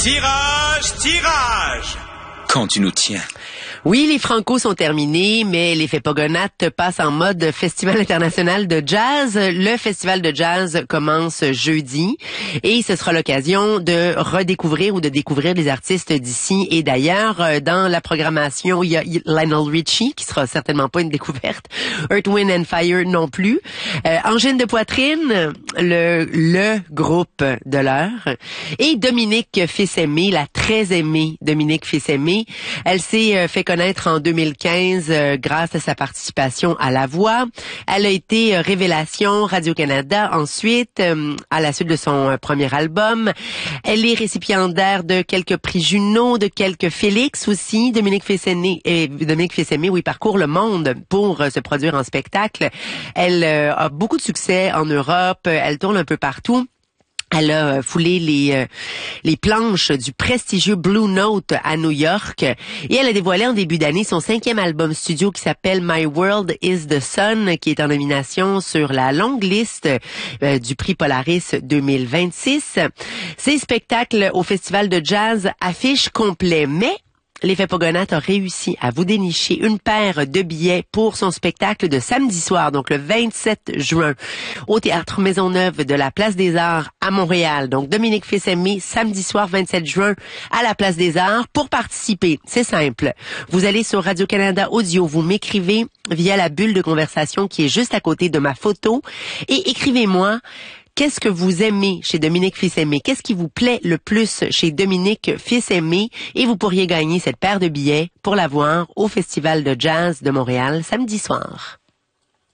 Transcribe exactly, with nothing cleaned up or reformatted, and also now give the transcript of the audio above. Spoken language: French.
Tirage, tirage! Quand tu nous tiens. Oui, les Franco sont terminés, mais les Fépogonates passent en mode Festival international de jazz. Le Festival de jazz commence jeudi et ce sera l'occasion de redécouvrir ou de découvrir des artistes d'ici et d'ailleurs. Dans la programmation, il y a Lionel Richie, qui sera certainement pas une découverte. Earth, Wind and Fire non plus. Euh, Angine de Poitrine, le, le groupe de l'heure. Et Dominique Fils-Aimé, la très aimée Dominique Fils-Aimé. Elle s'est euh, fait connaître en deux mille quinze euh, grâce à sa participation à La Voix. Elle a été euh, révélation Radio-Canada ensuite, euh, à la suite de son euh, premier album. Elle est récipiendaire de quelques prix Juno, de quelques Félix aussi. Dominique Fils-Aimé, euh, Dominique Fils-Aimé, oui, parcourt le monde pour euh, se produire en spectacle. Elle euh, a beaucoup de succès en Europe. Elle tourne un peu partout. Elle a foulé les euh, les planches du prestigieux Blue Note à New York et elle a dévoilé en début d'année son cinquième album studio qui s'appelle My World is the Sun, qui est en nomination sur la longue liste euh, du prix Polaris deux mille vingt-six. Ces spectacles au Festival de jazz affichent complet, mais les Fépogonates ont réussi à vous dénicher une paire de billets pour son spectacle de samedi soir, donc le vingt-sept juin, au Théâtre Maisonneuve de la Place des Arts à Montréal. Donc Dominique Fils-Aimé, samedi soir vingt-sept juin à la Place des Arts. Pour participer, c'est simple. Vous allez sur Radio-Canada Audio, vous m'écrivez via la bulle de conversation qui est juste à côté de ma photo et écrivez-moi qu'est-ce que vous aimez chez Dominique Fils-Aimé? Qu'est-ce qui vous plaît le plus chez Dominique Fils-Aimé? Et vous pourriez gagner cette paire de billets pour la voir au Festival de jazz de Montréal samedi soir.